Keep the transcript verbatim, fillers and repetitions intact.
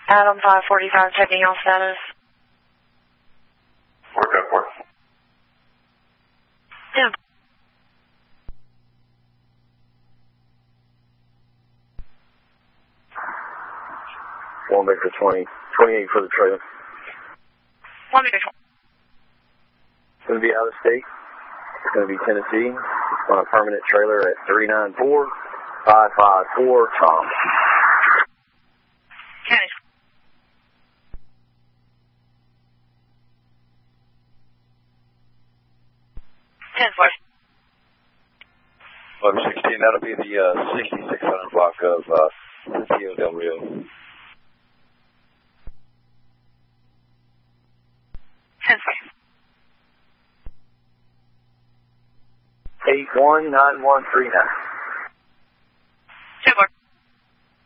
Adam five forty-five, checking on status. Work up, work. Yeah. One Victor twenty, twenty-eight for the trailer. One Victor twenty. It's going to be out of state. It's going to be Tennessee. It's on a permanent trailer at three nine four, five five four, Tom. Kenny. ten four. eleven sixteen, that'll be the uh, sixty-six hundred block of uh, Santiago del Rio. ten four. eight one nine one three nine.